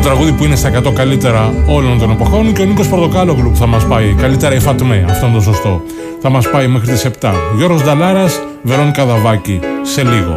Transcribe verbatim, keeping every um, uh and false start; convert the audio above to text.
τραγούδι που είναι στα εκατό καλύτερα όλων των εποχών, και ο Νίκος Πορτοκάλογλου που θα μας πάει, καλύτερα η Φατμέ, αυτό είναι το σωστό, θα μας πάει μέχρι τις επτά. Γιώργος Νταλάρας, Βερόνικα Δαβάκη, σε λίγο.